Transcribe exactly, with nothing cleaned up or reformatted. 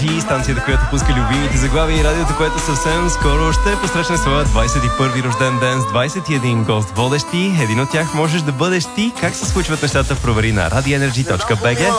И станцията, която пуска любимите заглавия и радиото, което съвсем скоро ще посрещне своя двадесет и първи рожден ден с двадесет и един гост водещи. Един от тях можеш да бъдеш ти. Как се случват нещата, провери на радио енерджи точка би джи.